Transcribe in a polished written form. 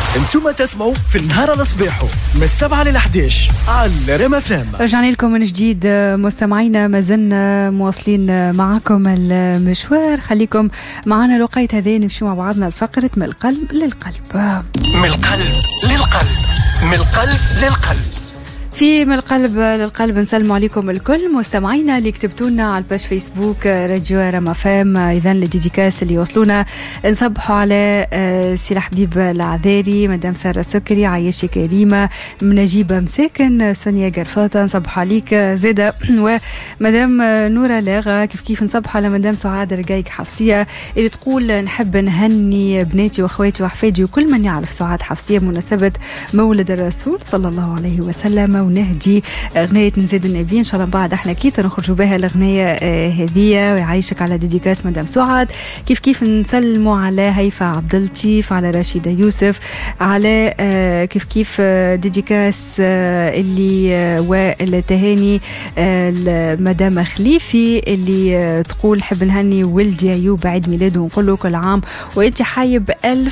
انتم تسمعوا في النهار الصباحو من 7 ل 11 على ريم FM. رجعنا لكم من جديد مستمعينا، ما زلنا مواصلين معكم المشوار. خليكم معنا لوقيت هذين نمشي مع بعضنا الفقرة من القلب للقلب. من القلب للقلب، من القلب للقلب. في من القلب للقلب نسلم عليكم الكل مستمعينا اللي كتبتونا على الباج فيسبوك راديو ريم FM. اذا الديديكاس اللي وصلونا نصبحوا على سي حبيب العذاري، مدام ساره السكري، عايشه كريمه، نجيبه مساكن، سونيا قرفاطه، نصبحوا عليك زاده، ومدام نوره لاغا. كيف نصبحوا على مدام سعاد رقايق حفصيه اللي تقول نحب نهني بناتي واخواتي وحفادي وكل من يعرف سعاد حفصيه بمناسبه مولد الرسول صلى الله عليه وسلم، ونهدي أغنية نزيد النبي إن شاء الله بعد احنا كي نخرجوا بها الأغنية هذية، ويعيشك على ديديكاس مدام سعاد. كيف نسلموا على هيفا عبد اللطيف، على رشيدة يوسف، على كيف ديديكاس اللي والتهاني مدام خليفي اللي تقول حب نهني ولدي أيوب عيد ميلاده ونقول له كل عام وانت حايب ألف